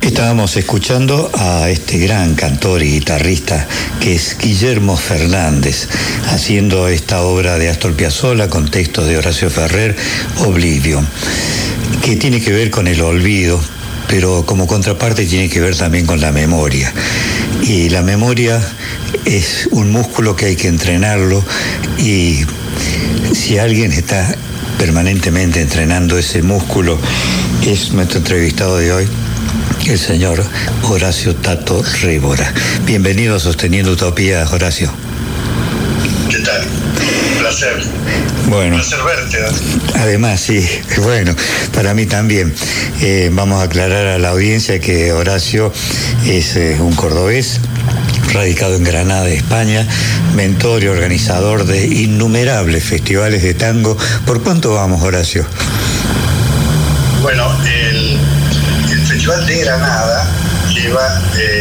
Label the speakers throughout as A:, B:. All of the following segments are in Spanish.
A: Estábamos escuchando a este gran cantor y guitarrista que es Guillermo Fernández, haciendo esta obra de Astor Piazzolla con textos de Horacio Ferrer, Oblivion, que tiene que ver con el olvido, pero como contraparte tiene que ver también con la memoria. Y la memoria es un músculo que hay que entrenarlo, y si alguien está permanentemente entrenando ese músculo es nuestro entrevistado de hoy, el señor Horacio Tato Révora. Bienvenido a Sosteniendo Utopía, Horacio.
B: ¿Qué tal? Un placer.
A: Bueno.
B: Un placer verte, ¿no?
A: Además, sí. Bueno, para mí también. Vamos a aclarar a la audiencia que Horacio es un cordobés, radicado en Granada, España, mentor y organizador de innumerables festivales de tango. ¿Por cuánto vamos, Horacio?
B: Bueno, el Festival de Granada lleva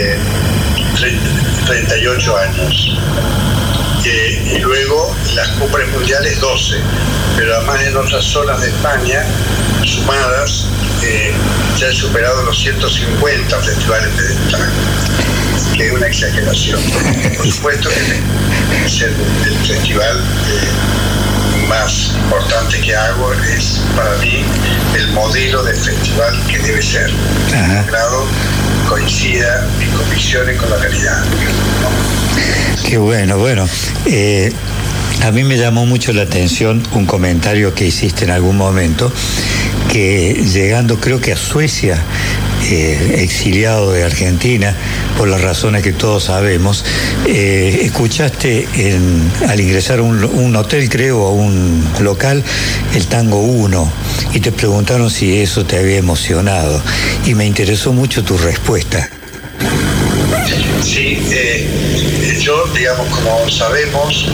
B: 38 años. Y luego las cumbres mundiales 12, pero además en otras zonas de España, sumadas, ya he superado los 150 festivales de tango, que es una exageración. Por supuesto que es el festival más importante que hago, es para mí el modelo de festival que debe ser.
A: Ajá.
B: Logrado coincida mis convicciones con la realidad, ¿no?
A: Qué bueno, bueno. A mí me llamó mucho la atención un comentario que hiciste en algún momento, que llegando creo que a Suecia, exiliado de Argentina, por las razones que todos sabemos, escuchaste al ingresar a un hotel, creo, o un local, el Tango 1, y te preguntaron si eso te había emocionado, y me interesó mucho tu respuesta.
B: Sí, yo, digamos, como sabemos,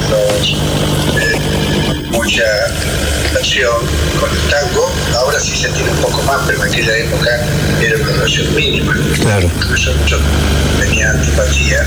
B: mucha relación con el tango. Ahora sí se tiene un poco más, pero en aquella época era una relación mínima.
A: Claro.
B: Incluso yo tenía antipatía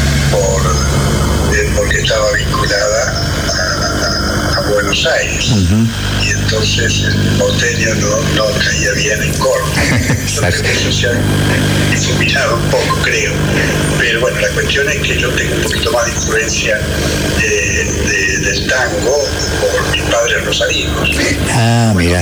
B: porque estaba vinculada a Buenos Aires. Uh-huh. Y entonces el porteño no caía bien en Córdoba. Eso se ha difuminado un poco, creo. Pero bueno, la cuestión es que yo tengo un poquito más de influencia del tango por mis padres rosarinos.
A: Ah, mira.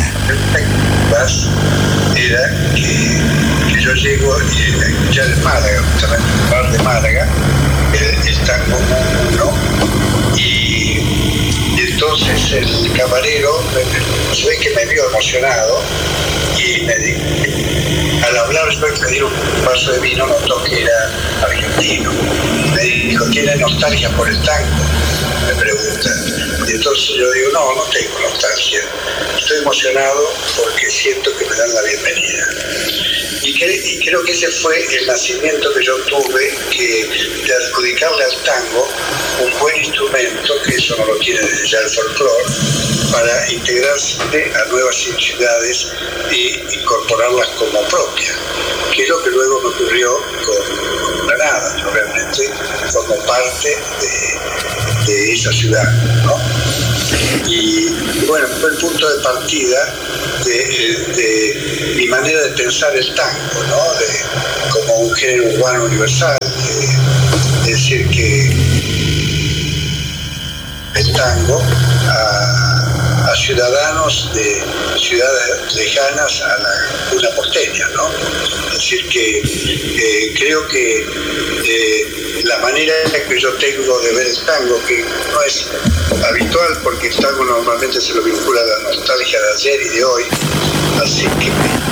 B: Era que yo llego a escuchar en Málaga, justamente en el bar de Málaga, el tango 1, y entonces el camarero se ve que me vio emocionado y me dijo, al hablar después de pedir un vaso de vino, notó que era argentino. Me dijo, ¿tiene nostalgia por el tango? Me pregunta. Y entonces yo digo, no tengo nostalgia. Estoy emocionado porque siento que me dan la bienvenida. Y creo que ese fue el nacimiento que yo tuve, de adjudicarle al tango un buen instrumento, que eso no lo tiene desde ya el folclore, para integrarse a nuevas ciudades e incorporarlas como propia, que es lo que luego me ocurrió con Granada. Yo realmente formo parte de esa ciudad, ¿no? Y bueno, fue el punto de partida de mi manera de pensar el tango, ¿no? Como un género urbano universal, es decir, que el tango a ciudadanos de ciudades lejanas a la cuna porteña, ¿no? Es decir, que creo que la manera que yo tengo de ver el tango, que no es habitual porque el tango normalmente se lo vincula a la nostalgia de ayer y de hoy, así que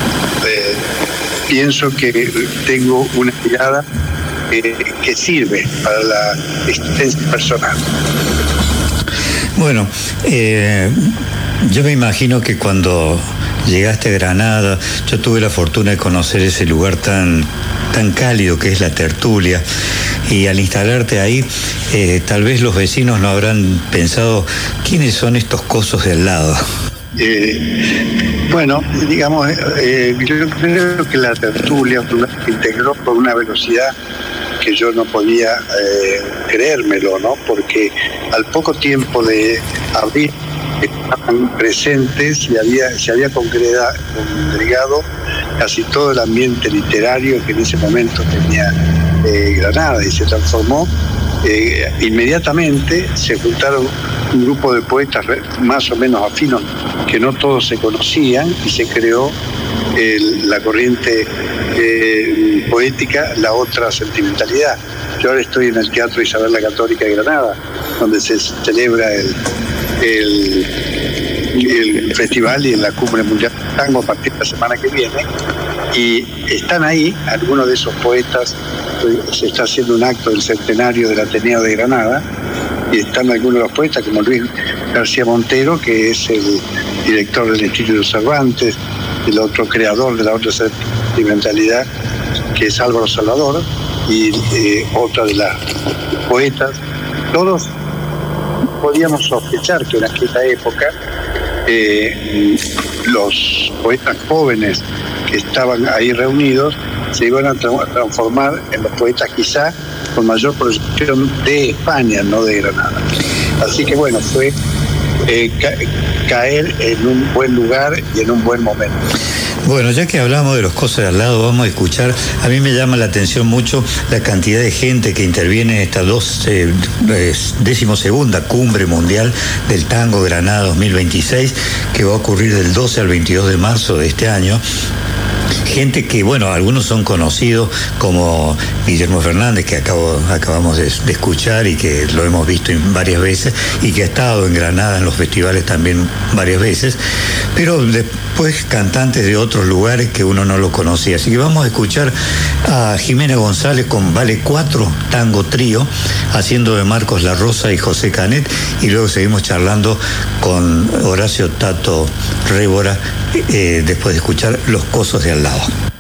B: pienso que tengo una mirada que sirve para la existencia personal.
A: Bueno, yo me imagino que cuando llegaste a Granada, yo tuve la fortuna de conocer ese lugar tan cálido que es la Tertulia, y al instalarte ahí, tal vez los vecinos no habrán pensado, ¿quiénes son estos cosos de al lado?
B: Bueno, digamos, yo creo que la Tertulia se integró con una velocidad que yo no podía creérmelo, ¿no? Porque al poco tiempo de abrir estaban presentes y se había congregado casi todo el ambiente literario que en ese momento tenía Granada, y se transformó. Inmediatamente se juntaron un grupo de poetas más o menos afinos, que no todos se conocían, y se creó la corriente poética, la otra sentimentalidad. Yo ahora estoy en el Teatro Isabel la Católica de Granada, donde se celebra el festival y en la Cumbre Mundial del Tango a partir de la semana que viene, y están ahí algunos de esos poetas. Se está haciendo un acto del centenario del Ateneo de Granada, y están algunos de los poetas como Luis García Montero, que es el director del Instituto Cervantes, el otro creador de la otra sentimentalidad, que es Álvaro Salvador, y otra de las poetas. Todos podíamos sospechar que en aquella época los poetas jóvenes que estaban ahí reunidos se iban a transformar en los poetas quizá con mayor proyección de España, no de Granada. Así que bueno, fue caer en un buen lugar y en un buen momento.
A: Bueno, ya que hablamos de los cosas de al lado, vamos a escuchar. A mí me llama la atención mucho la cantidad de gente que interviene en esta 12ª Cumbre Mundial del Tango Granada 2026, que va a ocurrir del 12 al 22 de marzo de este año. Gente que, bueno, algunos son conocidos, como Guillermo Fernández, que acabamos de escuchar y que lo hemos visto varias veces, y que ha estado en Granada en los festivales también varias veces, pero después cantantes de otros lugares que uno no lo conocía. Así que vamos a escuchar a Jimena González con Vale 4, Tango Trío, haciendo de Marcos La Rosa y José Canet, y luego seguimos charlando con Horacio Tato Révora, después de escuchar Los Cosos de al lado.